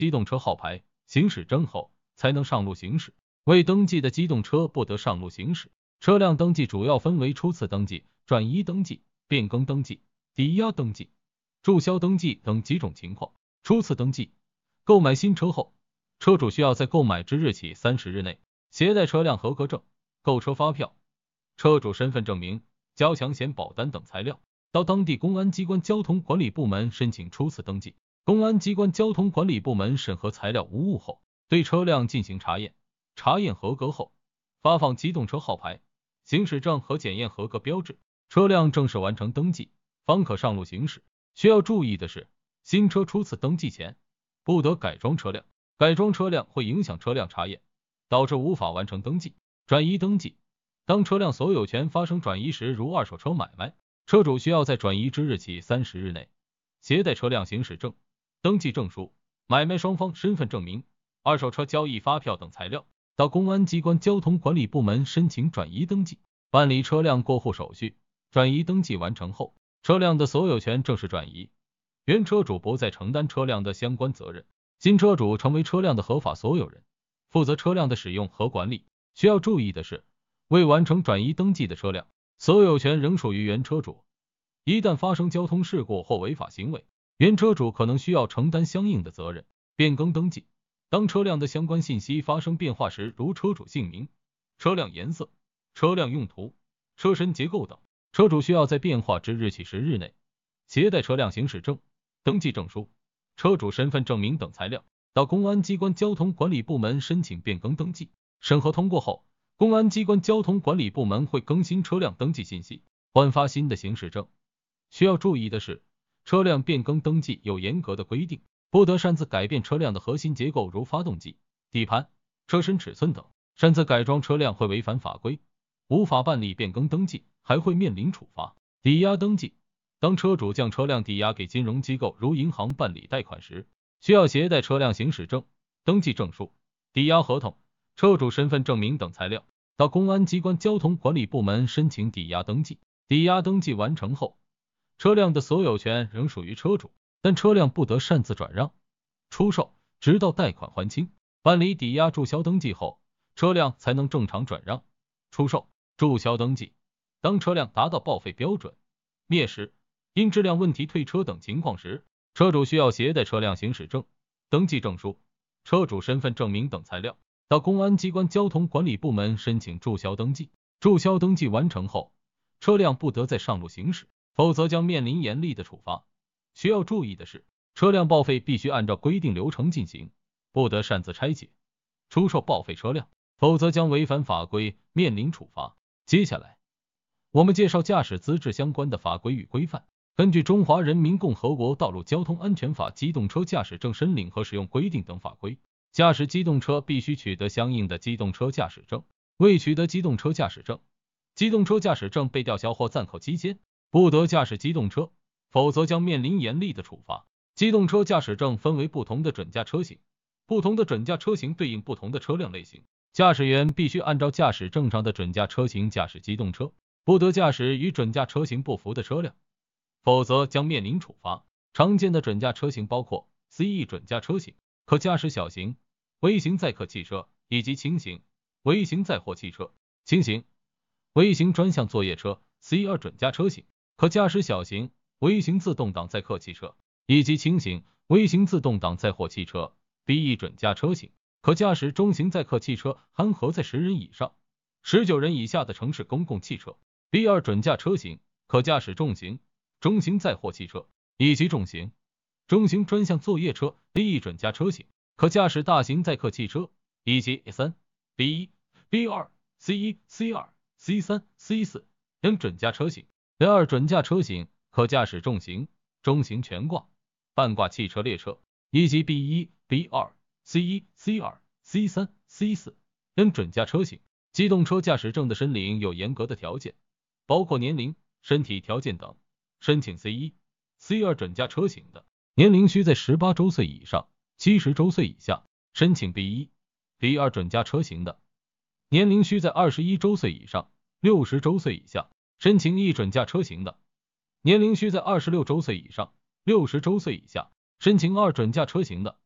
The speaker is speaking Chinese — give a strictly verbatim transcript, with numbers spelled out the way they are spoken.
机动车号牌、行驶证后才能上路行驶。未登记的机动车不得上路行驶。车辆登记主要分为初次登记、转移登记、变更登记、抵押登记、注销登记等几种情况。初次登记，购买新车后，车主需要在购买之日起三十日内携带车辆合格证、购车发票、车主身份证明、交强险保单等材料，到当地公安机关交通管理部门申请初次登记。公安机关交通管理部门审核材料无误后，对车辆进行查验，查验合格后，发放机动车号牌、行驶证和检验合格标志，车辆正式完成登记，方可上路行驶。需要注意的是，新车初次登记前不得改装车辆，改装车辆会影响车辆查验，导致无法完成登记。转移登记，当车辆所有权发生转移时，如二手车买卖，车主需要在转移之日起三十日内携带车辆行驶证、登记证书、买卖双方身份证明、二手车交易发票等材料，到公安机关交通管理部门申请转移登记，办理车辆过户手续。转移登记完成后，车辆的所有权正式转移，原车主不再承担车辆的相关责任，新车主成为车辆的合法所有人，负责车辆的使用和管理。需要注意的是，未完成转移登记的车辆，所有权仍属于原车主，一旦发生交通事故或违法行为，原车主可能需要承担相应的责任。变更登记，当车辆的相关信息发生变化时，如车主姓名、车辆颜色、车辆用途、车身结构等，车主需要在变化之日起十日内携带车辆行驶证、登记证书、车主身份证明等材料，到公安机关交通管理部门申请变更登记。审核通过后，公安机关交通管理部门会更新车辆登记信息，换发新的行驶证。需要注意的是，车辆变更登记有严格的规定，不得擅自改变车辆的核心结构，如发动机、底盘、车身尺寸等。擅自改装车辆会违反法规，无法办理变更登记，还会面临处罚。抵押登记，当车主将车辆抵押给金融机构如银行办理贷款时，需要携带车辆行驶证、登记证书、抵押合同、车主身份证明等材料，到公安机关交通管理部门申请抵押登记。抵押登记完成后，车辆的所有权仍属于车主，但车辆不得擅自转让、出售，直到贷款还清。办理抵押注销登记后，车辆才能正常转让、出售。注销登记，当车辆达到报废标准、灭失、因质量问题退车等情况时，车主需要携带车辆行驶证、登记证书、车主身份证明等材料，到公安机关交通管理部门申请注销登记。注销登记完成后，车辆不得再上路行驶，否则将面临严厉的处罚。需要注意的是，车辆报废必须按照规定流程进行，不得擅自拆解、出售报废车辆，否则将违反法规，面临处罚。接下来，我们介绍驾驶资质相关的法规与规范。根据《中华人民共和国道路交通安全法》机动车驾驶证申领和使用规定等法规，驾驶机动车必须取得相应的机动车驾驶证。未取得机动车驾驶证，机动车驾驶证被吊销或暂扣期间，不得驾驶机动车，否则将面临严厉的处罚。机动车驾驶证分为不同的准驾车型，不同的准驾车型对应不同的车辆类型，驾驶员必须按照驾驶证上的准驾车型驾驶机动车，不得驾驶与准驾车型不符的车辆，否则将面临处罚。常见的准驾车型包括 C 一 准驾车型，可驾驶小型、微型载客汽车，以及轻型、微型载货汽车。轻型、微型专项作业车 C 二 准驾车型，可驾驶小型、微型自动挡载客汽车，以及轻型、微型自动挡载货汽车。B 一 准驾车型，可驾驶中型载客汽车，含荷载十人以上、十九人以下的城市公共汽车。B 二 准驾车型，可驾驶重型、中型载货汽车，以及重型、中型专项作业车。B 一 准驾车型，可驾驶大型载客汽车，以及 三、B 一、B 二、C 一、C 二、C 三、C 四等准驾车型。B 二 准驾车型，可驾驶重型、中型全挂、半挂汽车列车，以及 B 一、B 二、C 一、C 二、C 三、C 四等准驾车型。机动车驾驶证的申领有严格的条件，包括年龄、身体条件等。申请 C 一、C 二 准驾车型的，年龄需在十八周岁以上，七十周岁以下。申请 B 一、B 二 准驾车型的，年龄需在二十一周岁以上，六十周岁以下。申请 E 准驾车型的，年龄需在二十六周岁以上，六十周岁以下。申请二准驾车型的，